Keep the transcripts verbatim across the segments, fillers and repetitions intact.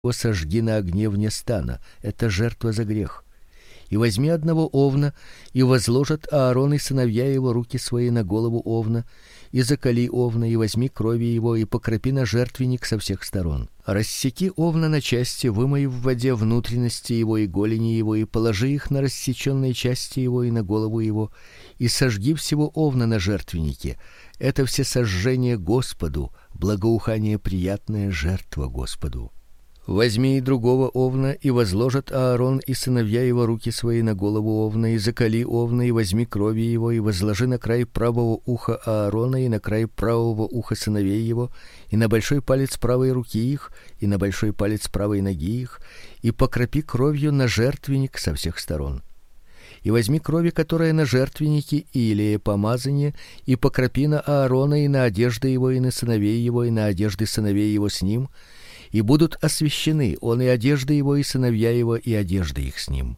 его сожги на огне вне стана. Это жертва за грех. И возьми одного овна, и возложат Аарон и сыновья его руки свои на голову овна, и заколи овна, и возьми крови его, и покропи на жертвенник со всех сторон. Рассеки овна на части, вымой в воде внутренности его и голени его, и положи их на рассечённые части его и на голову его, и сожги всего овна на жертвеннике. Это всесожжение Господу, благоухание приятная жертва Господу. Возьми и другого овна, и возложат Аарон и сыновья его руки свои на голову овна, и заколи овна, и возьми крови его, и возложи на край правого уха Аарона, и на край правого уха сыновей его, и на большой палец правой руки их, и на большой палец правой ноги их, и покропи кровью на жертвенник со всех сторон. И возьми крови, которая на жертвеннике, и елея помазания, и покропи на Аарона и на одежды его, и на сыновей его, и на одежды сыновей его с ним, и будут освящены он и одежды его, и сыновья его, и одежды их с ним.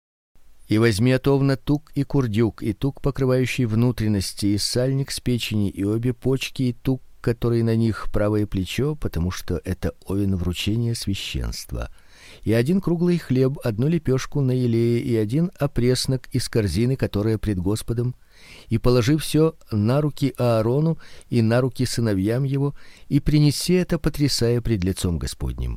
И возьми от овна тук и курдюк, и тук, покрывающий внутренности, и сальник с печени, и обе почки, и тук, который на них правое плечо, потому что это овен вручения священства. И один круглый хлеб, одну лепешку на елее, и один опреснок из корзины, которая пред Господом, и положи все на руки Аарону и на руки сыновьям его, и принеси это, потрясая пред лицом Господним.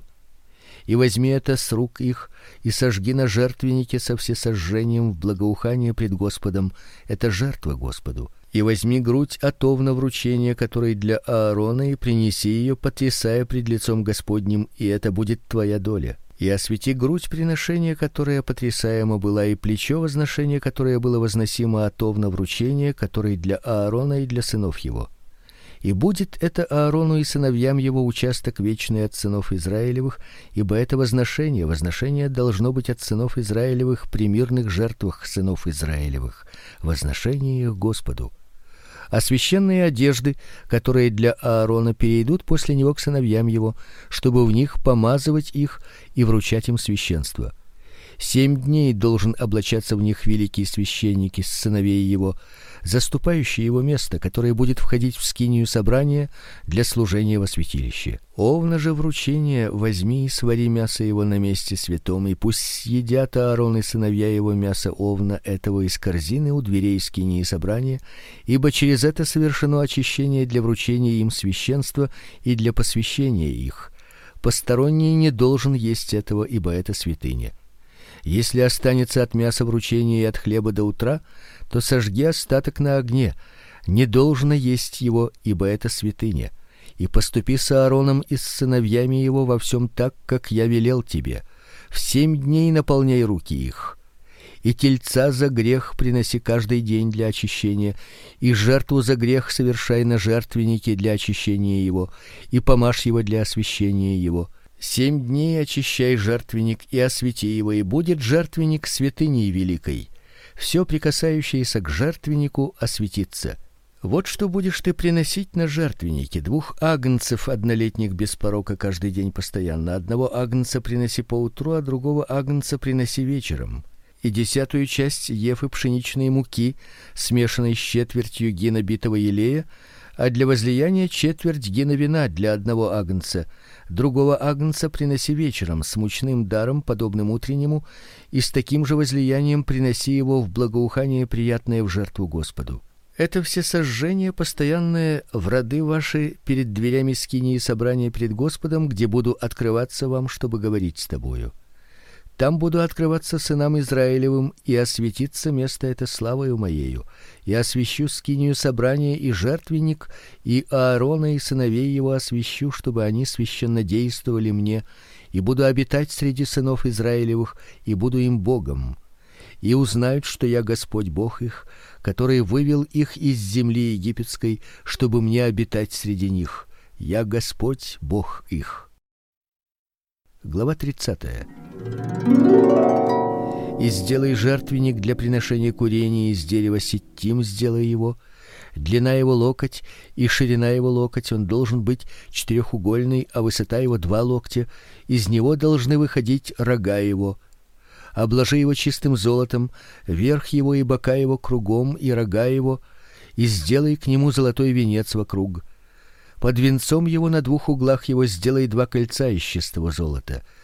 И возьми это с рук их, и сожги на жертвеннике со всесожжением в благоухание пред Господом, это жертва Господу. И возьми грудь от овна вручения, которой для Аарона, и принеси ее, потрясая пред лицом Господним, и это будет твоя доля. И освети грудь приношения, которая потрясаема была, и плечо возношения, которое было возносимо от овна вручения, который для Аарона и для сынов его. И будет это Аарону и сыновьям его участок вечный от сынов Израилевых, ибо это возношение, возношение должно быть от сынов Израилевых при мирных жертвах сынов Израилевых, возношение их Господу. А священные одежды, которые для Аарона, перейдут после него к сыновьям его, чтобы в них помазывать их и вручать им священство. Семь дней должен облачаться в них великий священник из сыновей его, заступающий его место, которое будет входить в скинию собрания для служения во святилище. Овна же вручения возьми и свари мясо его на месте святом, и пусть съедят Аарон и сыновья его мясо овна этого из корзины у дверей скинии собрания, ибо через это совершено очищение для вручения им священства и для посвящения их. Посторонний не должен есть этого, ибо это святыня. Если останется от мяса вручения и от хлеба до утра, то сожги остаток на огне. Не должно есть его, ибо это святыня. И поступи с Аароном и с сыновьями его во всем так, как я велел тебе. В семь дней наполняй руки их. И тельца за грех приноси каждый день для очищения, и жертву за грех совершай на жертвеннике для очищения его, и помажь его для освящения его. Семь дней очищай жертвенник и освети его, и будет жертвенник святыней великой. Все прикасающееся к жертвеннику осветится. Вот что будешь ты приносить на жертвеннике: двух агнцев однолетних без порока каждый день постоянно. Одного агнца приноси поутру, а другого агнца приноси вечером. И десятую часть ефы пшеничной муки, смешанной с четвертью гина битого елея, а для возлияния четверть гина вина для одного агнца. Другого агнца приноси вечером с мучным даром, подобным утреннему, и с таким же возлиянием приноси его в благоухание приятное в жертву Господу. Это все сожжения постоянные в роды ваши перед дверями скинии собрания пред Господом, где буду открываться вам, чтобы говорить с тобою. Там буду открываться сынам Израилевым, и осветится место это славою моею. И освящу скинию собрания и жертвенник, и Аарона и сыновей его освящу, чтобы они священно действовали мне, и буду обитать среди сынов Израилевых, и буду им Богом. И узнают, что я Господь Бог их, который вывел их из земли египетской, чтобы мне обитать среди них. Я Господь Бог их. Глава тридцатая. И сделай жертвенник для приношения курения из дерева ситим, сделай его. Длина его локоть и ширина его локоть, он должен быть четырехугольный, а высота его два локтя. Из него должны выходить рога его. Обложи его чистым золотом, верх его и бока его кругом, и рога его, и сделай к нему золотой венец вокруг. Под венцом его на двух углах его сделай два кольца из чистого золота.